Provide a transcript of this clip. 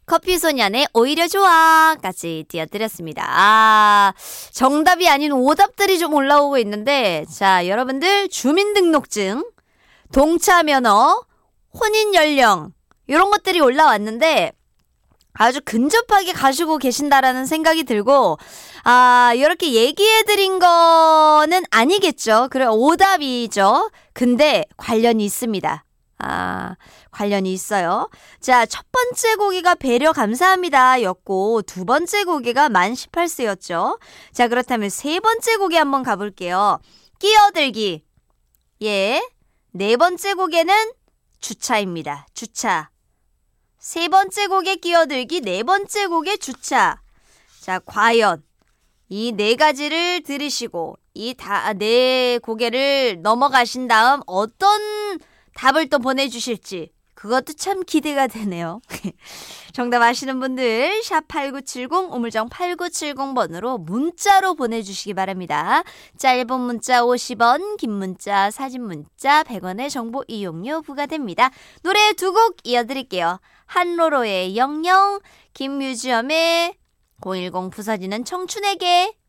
커피소년의 오히려 좋아까지 띄워드렸습니다. 정답이 아닌 오답들이 좀 올라오고 있는데, 자, 여러분들 주민등록증, 동차면허, 혼인연령 이런 것들이 올라왔는데 아주 근접하게 가지고 계신다라는 생각이 들고, 이렇게 얘기해드린 거는 아니겠죠. 그래, 오답이죠. 근데 관련이 있습니다. 관련이 있어요. 자, 첫 번째 고개가 배려 감사합니다 였고, 두 번째 고개가 만 18세였죠. 자, 그렇다면 세 번째 고개 한번 가볼게요. 끼어들기. 예. 네 번째 고개는 주차입니다. 주차. 세 번째 고개 끼어들기, 네 번째 고개 주차. 자, 과연 이 네 가지를 들으시고 이 네 고개를 넘어가신 다음 어떤 답을 또 보내주실지 그것도 참 기대가 되네요. 정답 아시는 분들 샵8970 우물정 8970번으로 문자로 보내주시기 바랍니다. 짧은 문자 50원, 긴 문자, 사진 문자 100원의 정보 이용료 부과됩니다. 노래 두 곡 이어드릴게요. 한로로의 영영, 김뮤지엄의 010 부서지는 청춘에게.